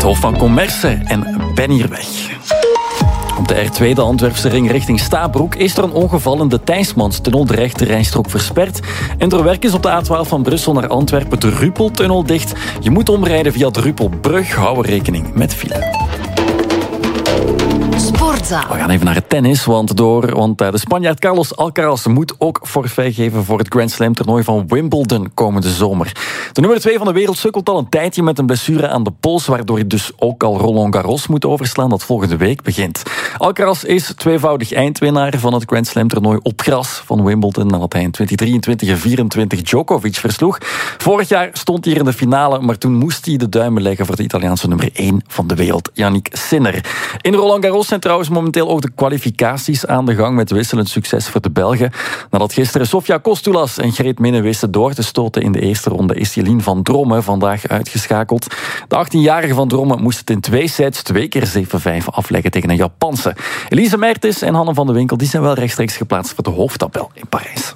Hof van Commerce en ben hier weg. Op de R2, de Antwerpse ring richting Stabroek, is er een ongeval in de Thijsmanstunnel. De rechte rijstrook versperd. En door werk is op de A12 van Brussel naar Antwerpen de Ruppeltunnel dicht. Je moet omrijden via de Ruppelbrug. Hou er rekening met file. Sportzaal. We gaan even naar het tennis, want de Spanjaard Carlos Alcaraz moet ook forfait geven voor het Grand Slam toernooi van Wimbledon komende zomer. De nummer 2 van de wereld sukkelt al een tijdje met een blessure aan de pols, waardoor hij dus ook al Roland Garros moet overslaan dat volgende week begint. Alcaraz is tweevoudig eindwinnaar van het Grand Slam toernooi op gras van Wimbledon, nadat hij in 2023 en 2024 Djokovic versloeg. Vorig jaar stond hij hier in de finale, maar toen moest hij de duimen leggen voor de Italiaanse nummer 1 van de wereld, Yannick Sinner. In Roland Garros zijn trouwens momenteel ook de kwalificaties aan de gang met wisselend succes voor de Belgen. Nadat gisteren Sofia Kostulas en Greet Minne wisten door te stoten in de eerste ronde, is Jeline van Drommen vandaag uitgeschakeld. De 18-jarige van Drommen moest het in 2 sets 2 keer 7-5 afleggen tegen een Japanse. Elise Mertens en Hanne van de Winkel die zijn wel rechtstreeks geplaatst voor de hoofdtabel in Parijs.